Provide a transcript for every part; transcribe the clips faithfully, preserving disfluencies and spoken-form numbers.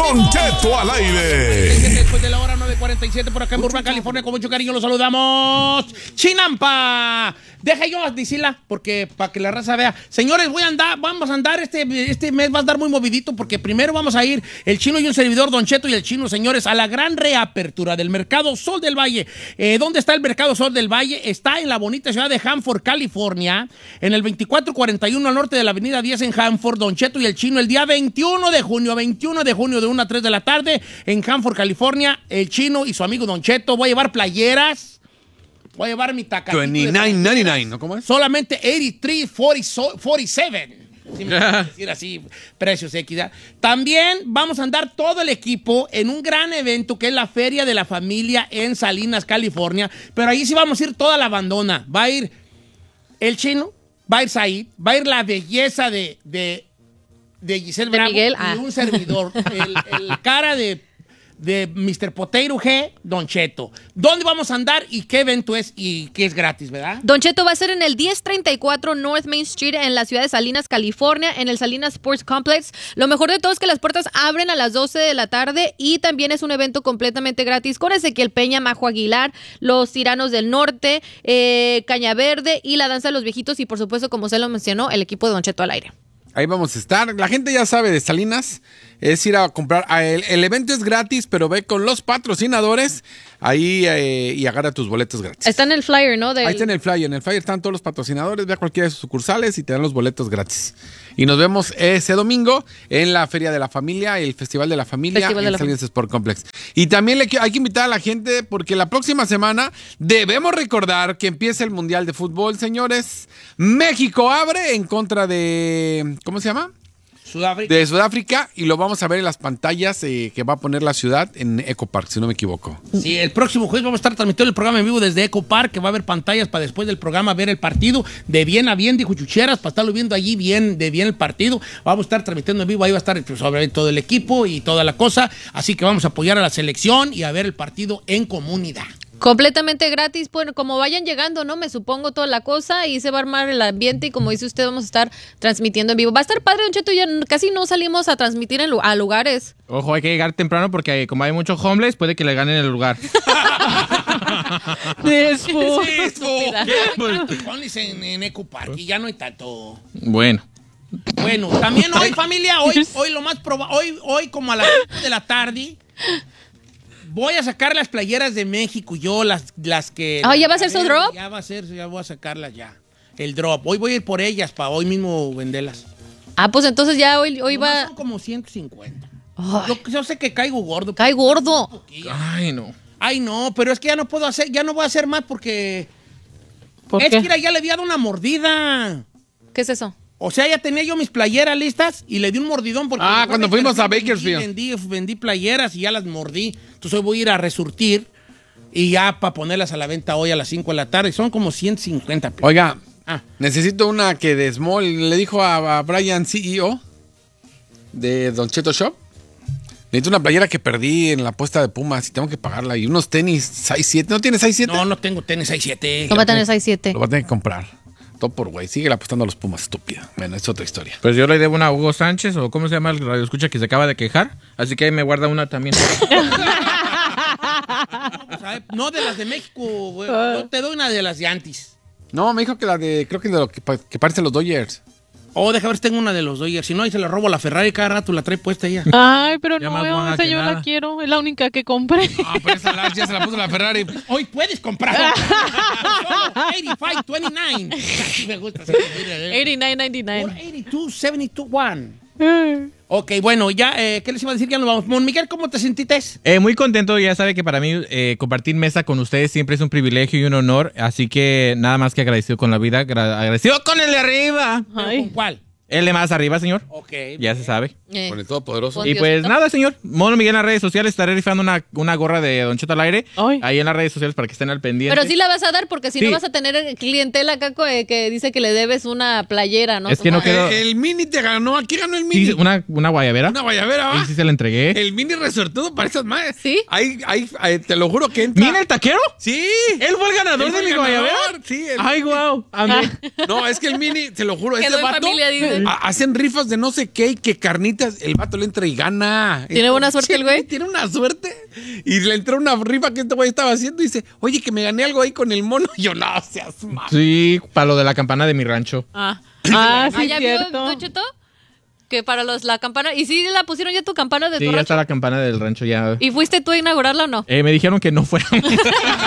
Don Cheto al aire. Después de la hora nueve cuarenta y siete por acá en Burbank, California, con mucho cariño los saludamos. Chinampa. Deja yo decirla, porque para que la raza vea. Señores, voy a andar, vamos a andar, este, este mes va a andar muy movidito, porque primero vamos a ir el Chino y un servidor, Don Cheto y el Chino, señores, a la gran reapertura del Mercado Sol del Valle. Eh, ¿Dónde está el Mercado Sol del Valle? Está en la bonita ciudad de Hanford, California, en el veinticuatro cuarenta y uno al norte de la avenida diez en Hanford. Don Cheto y el Chino, el día veintiuno de junio, veintiuno de junio de una a tres de la tarde, en Hanford, California, el Chino y su amigo Don Cheto. Voy a llevar playeras. Voy a llevar mi tacatito. veintinueve noventa y nueve, ¿no? ¿Cómo es? Solamente ochenta y tres cuarenta y siete. Si me puedo decir así, precios X. ¿Ya? También vamos a andar todo el equipo en un gran evento que es la Feria de la Familia en Salinas, California. Pero ahí sí vamos a ir toda la bandona. Va a ir el Chino, va a ir Said, va a ir la belleza de, de, de Giselle de Bravo Miguel, y ah. un servidor. El, el cara de... de mister Potato G, Don Cheto. ¿Dónde vamos a andar y qué evento es y qué es gratis, verdad? Don Cheto va a ser en el diez treinta y cuatro North Main Street en la ciudad de Salinas, California, en el Salinas Sports Complex. Lo mejor de todo es que las puertas abren a las doce de la tarde y también es un evento completamente gratis con Ezequiel Peña, Majo Aguilar, los Tiranos del Norte, eh, Caña Verde y la Danza de los Viejitos y por supuesto, como se lo mencionó, el equipo de Don Cheto al aire. Ahí vamos a estar. La gente ya sabe de Salinas. Es ir a comprar. El, el evento es gratis, pero ve con los patrocinadores ahí eh, y agarra tus boletos gratis. Está en el flyer, ¿no? Del... Ahí está en el flyer. En el flyer están todos los patrocinadores. Ve a cualquiera de sus sucursales y te dan los boletos gratis. Y nos vemos ese domingo en la Feria de la Familia, el Festival de la Familia Festival de en la Salinas Sport Complex. Y también le, hay que invitar a la gente porque la próxima semana debemos recordar que empieza el Mundial de Fútbol, señores. México abre en contra de... ¿Cómo se llama? Sudáfrica. De Sudáfrica, y lo vamos a ver en las pantallas eh, que va a poner la ciudad en Eco Park, si no me equivoco. Sí, el próximo jueves vamos a estar transmitiendo el programa en vivo desde Eco Park, que va a haber pantallas para después del programa ver el partido de bien a bien, dijo Chucheras, para estarlo viendo allí bien, de bien el partido. Vamos a estar transmitiendo en vivo, ahí va a estar pues, sobre todo el equipo y toda la cosa, así que vamos a apoyar a la selección y a ver el partido en comunidad. Completamente gratis, bueno, como vayan llegando, ¿no? Me supongo toda la cosa y se va a armar el ambiente y como dice usted, vamos a estar transmitiendo en vivo. Va a estar padre, Don Cheto, ya casi no salimos a transmitir en, a lugares. Ojo, hay que llegar temprano porque como hay muchos homeless, puede que le ganen el lugar. Después. Ponles en, en Eco Park y ya no hay tanto. Bueno. Bueno, también hoy, familia, hoy, hoy lo más probable, hoy, hoy como a las cinco de la tarde... Voy a sacar las playeras de México, yo, las, las que... Ah, ¿ya va a ser su drop? Ya va a ser, ya voy a sacarlas ya. El drop. Hoy voy a ir por ellas para hoy mismo venderlas. Ah, pues entonces ya hoy, hoy va... Son como ciento cincuenta. Ay. Yo, yo sé que caigo gordo. Cae gordo. Ay, no. Ay, no, pero es que ya no puedo hacer, ya no voy a hacer más porque... ¿Por es qué? que mira, ya le había dado una mordida. ¿Qué es eso? O sea, ya tenía yo mis playeras listas y le di un mordidón porque... Ah, cuando fuimos a Bakersfield. Vendí, vendí playeras y ya las mordí. Entonces hoy voy a ir a resurtir y ya para ponerlas a la venta hoy a las cinco de la tarde. Son como ciento cincuenta. Oiga, Ah. necesito una que de Small le dijo a, a Brian, C E O de Don Cheto Shop. Necesito una playera que perdí en la apuesta de Pumas y tengo que pagarla. Y unos tenis seis siete. ¿No tienes seis siete? No, no tengo tenis seis siete. No va a tener seis siete. Lo voy a tener que comprar. Todo por güey. Sigue apostando a los Pumas, estúpida. Bueno, es otra historia. Pues yo le debo una a Hugo Sánchez, o ¿cómo se llama el radio escucha que se acaba de quejar? Así que ahí me guarda una también. No, de las de México, güey. Yo te doy una de las de Antis. No, me dijo que la de... Creo que de lo que, pa- que parecen los Dodgers. Oh, deja ver si tengo una de los Dodgers. Si no, ahí se la robo a la Ferrari cada rato la trae puesta ella. Ay, pero Ya no, más veo, buena esa que yo nada. la quiero, es la única que compré. Ah, pero esa la- ya se la puso la Ferrari. Hoy puedes comprar. ochenta y cinco veintinueve. Así me gusta. ochenta y nueve noventa y Por nueve. ochenta y dos setenta y dos one. Ok, bueno, ya, eh, ¿qué les iba a decir? Ya nos vamos. Mon Miguel, ¿cómo te sentiste? Eh, muy contento, ya sabe que para mí eh, compartir mesa con ustedes siempre es un privilegio y un honor, así que nada más que agradecido con la vida, gra- agradecido con el de arriba. Ay. ¿Con cuál? El de más arriba, señor. Ok. Ya se sabe. Eh. Con el Todopoderoso. Con Y pues Diosito. nada, señor. Mono Miguel en las redes sociales. Estaré rifando una, una gorra de Don Cheto al aire. Ay. Ahí en las redes sociales para que estén al pendiente. Pero sí la vas a dar porque si Sí. no vas a tener clientela acá que, que dice que le debes una playera, ¿no? Es que no Tomás? quedó- Eh, el Mini te ganó. ¿A quién ganó el Mini? Sí, una, una guayabera. Una guayabera, Ahí ¿va? sí se la entregué. El Mini resortudo para esas madres. ¿Sí? Ahí, ahí, ahí, te lo juro que entra. ¿Mira el taquero? Sí. ¿Él fue el ganador Él fue de el mi guayabera? ganador, sí, el- Ay, guau. No, es que el Mini, te lo juro, Quedó ese en vato. familia, dice. ha- hacen rifas de no sé qué y que carnitas, el vato le entra y gana. ¿Tiene buena suerte el güey? Tiene una suerte. Y le entró una rifa que este güey estaba haciendo y dice, oye, que me gané algo ahí con el mono. Y yo, no, seas mal. Sí, para lo de la campana de mi rancho. Ah, ah Ah, sí, ¿ya vio, cierto. Don Cheto? Que para los la campana. ¿Y sí la pusieron ya tu campana de Sí, tu ya rancho? está la campana del rancho ya. ¿Y fuiste tú a inaugurarla o no? Eh, me dijeron que no fuera. Gracias.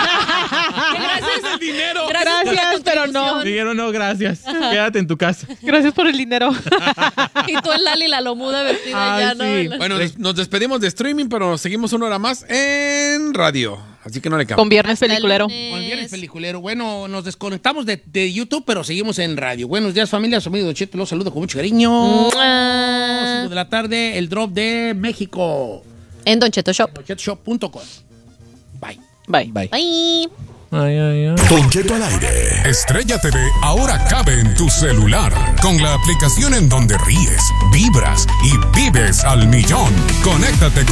dinero. Gracias, por la Gracias, pero no. contribución. Dijeron, no, gracias. Quédate en tu casa. Gracias por el dinero. Y tú en Lali la lomuda vestida Ay, ya, ¿no? sí. Bueno, des- nos despedimos de streaming, pero seguimos una hora más en radio. Así que no le Con cambio. viernes peliculero. Con el viernes peliculero. Bueno, nos desconectamos de, de YouTube, pero seguimos en radio. Buenos días, familia. Soy Don Cheto, los saludo con mucho cariño. cinco de la tarde, el drop de México. En Don Cheto Shop. don cheto shop punto com. Bye. Bye. Bye. Bye. Ay, ay, ay. Don Cheto al aire. Estrella T V ahora cabe en tu celular. Con la aplicación en donde ríes, vibras y vives al millón. Conéctate con